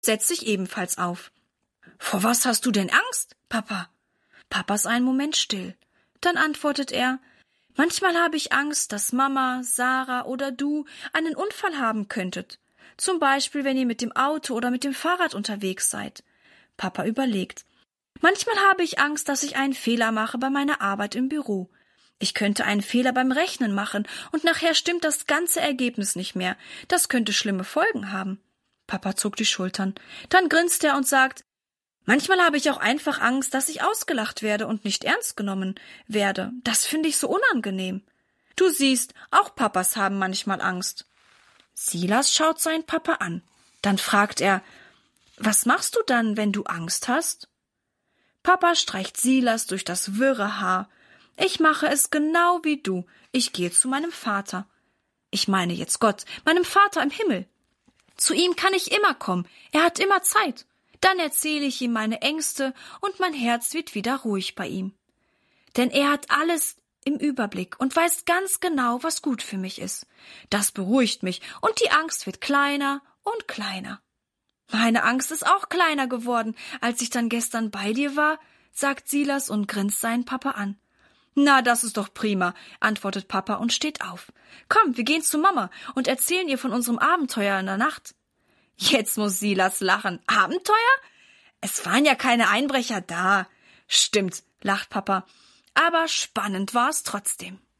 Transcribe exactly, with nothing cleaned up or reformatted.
setzt sich ebenfalls auf. »Vor was hast du denn Angst, Papa?« Papa ist einen Moment still. Dann antwortet er, »Manchmal habe ich Angst, dass Mama, Sarah oder du einen Unfall haben könntet. Zum Beispiel, wenn ihr mit dem Auto oder mit dem Fahrrad unterwegs seid.« Papa überlegt. »Manchmal habe ich Angst, dass ich einen Fehler mache bei meiner Arbeit im Büro. Ich könnte einen Fehler beim Rechnen machen und nachher stimmt das ganze Ergebnis nicht mehr. Das könnte schlimme Folgen haben.« Papa zuckt die Schultern. Dann grinst er und sagt, »Manchmal habe ich auch einfach Angst, dass ich ausgelacht werde und nicht ernst genommen werde. Das finde ich so unangenehm.« Du siehst, auch Papas haben manchmal Angst. Silas schaut seinen Papa an. Dann fragt er, »Was machst du dann, wenn du Angst hast?« Papa streicht Silas durch das wirre Haar. »Ich mache es genau wie du. Ich gehe zu meinem Vater.« Ich meine jetzt Gott, meinem Vater im Himmel. Zu ihm kann ich immer kommen. Er hat immer Zeit. Dann erzähle ich ihm meine Ängste und mein Herz wird wieder ruhig bei ihm. Denn er hat alles im Überblick und weiß ganz genau, was gut für mich ist. Das beruhigt mich und die Angst wird kleiner und kleiner. »Meine Angst ist auch kleiner geworden, als ich dann gestern bei dir war«, sagt Silas und grinst seinen Papa an. »Na, das ist doch prima«, antwortet Papa und steht auf. »Komm, wir gehen zu Mama und erzählen ihr von unserem Abenteuer in der Nacht.« Jetzt muss Silas lachen. »Abenteuer? Es waren ja keine Einbrecher da.« »Stimmt«, lacht Papa, »aber spannend war es trotzdem.«